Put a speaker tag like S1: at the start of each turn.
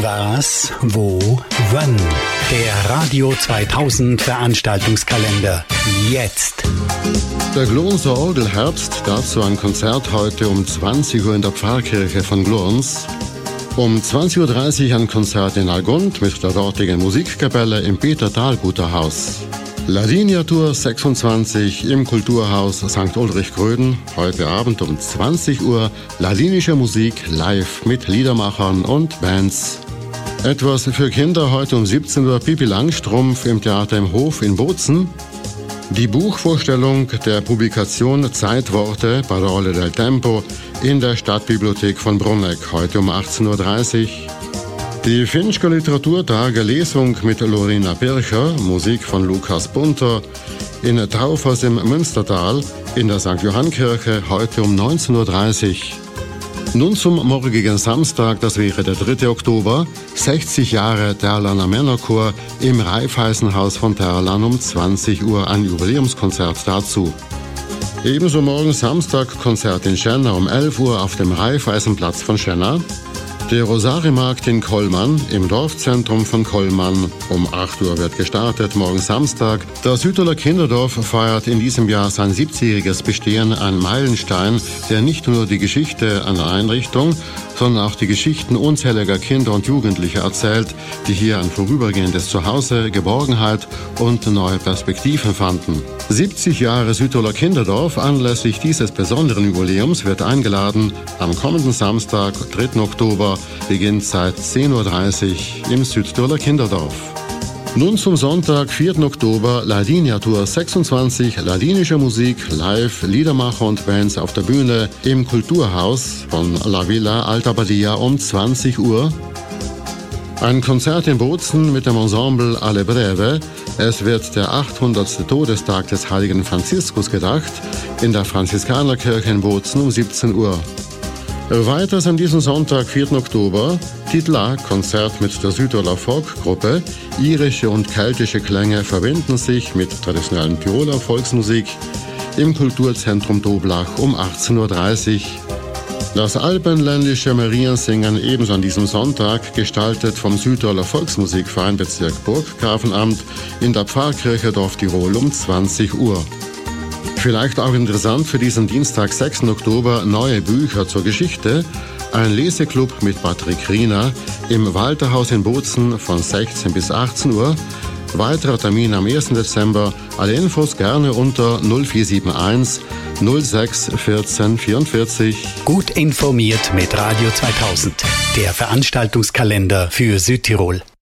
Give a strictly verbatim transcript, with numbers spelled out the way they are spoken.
S1: Was, wo, wann? Der Radio zweitausend Veranstaltungskalender. Jetzt.
S2: Der Glonser Orgelherbst, dazu ein Konzert heute um zwanzig Uhr in der Pfarrkirche von Glons. Um zwanzig Uhr dreißig ein Konzert in Algund mit der dortigen Musikkapelle im Peter-Dahlguter Haus. Ladinia Tour sechsundzwanzig im Kulturhaus Sankt Ulrich Gröden. Heute Abend um zwanzig Uhr ladinische Musik live mit Liedermachern und Bands. Etwas für Kinder heute um siebzehn Uhr Pippi Langstrumpf im Theater im Hof in Bozen. Die Buchvorstellung der Publikation Zeitworte, Parole del Tempo in der Stadtbibliothek von Bruneck heute um achtzehn Uhr dreißig. Die Finchker Literaturtage Lesung mit Lorena Bircher, Musik von Lukas Bunter, in Traufers im Münstertal in der Sankt Johann-Kirche heute um neunzehn Uhr dreißig. Nun zum morgigen Samstag, das wäre der dritte Oktober, sechzig Jahre Terlaner Männerchor im Raiffeisenhaus von Terlan um zwanzig Uhr, ein Jubiläumskonzert dazu. Ebenso morgen Samstag Konzert in Schenna um elf Uhr auf dem Raiffeisenplatz von Schenna. Der Rosarimarkt in Kollmann im Dorfzentrum von Kollmann. Um acht Uhr wird gestartet, morgen Samstag. Das Südtiroler Kinderdorf feiert in diesem Jahr sein siebzigjähriges Bestehen, ein Meilenstein, der nicht nur die Geschichte einer Einrichtung, sondern auch die Geschichten unzähliger Kinder und Jugendliche erzählt, die hier ein vorübergehendes Zuhause, Geborgenheit und neue Perspektiven fanden. siebzig Jahre Südtiroler Kinderdorf, anlässlich dieses besonderen Jubiläums wird eingeladen, am kommenden Samstag, dritten Oktober, beginnt seit zehn Uhr dreißig im Südtiroler Kinderdorf. Nun zum Sonntag, vierten Oktober, Ladinia Tour sechsundzwanzig, ladinische Musik, live, Liedermacher und Bands auf der Bühne im Kulturhaus von La Villa Alta Badia um zwanzig Uhr. Ein Konzert in Bozen mit dem Ensemble Alle Breve. Es wird der achthundertste Todestag des heiligen Franziskus gedacht, in der Franziskanerkirche in Bozen um siebzehn Uhr. Weiters an diesem Sonntag, vierten Oktober, Titla, Konzert mit der Südtiroler Folkgruppe. Irische und keltische Klänge verbinden sich mit traditionellen Tiroler Volksmusik im Kulturzentrum Doblach um achtzehn Uhr dreißig. Das alpenländische Mariensingen ebenso an diesem Sonntag, gestaltet vom Südtiroler Volksmusikverein Bezirk Burggrafenamt in der Pfarrkirche Dorf Tirol um zwanzig Uhr. Vielleicht auch interessant für diesen Dienstag, sechsten Oktober, neue Bücher zur Geschichte. Ein Leseklub mit Patrick Riener im Walterhaus in Bozen von sechzehn bis achtzehn Uhr. Weiterer Termin am ersten Dezember. Alle Infos gerne unter null vier sieben eins null sechs vierzehn vierundvierzig.
S1: Gut informiert mit Radio zweitausend. Der Veranstaltungskalender für Südtirol.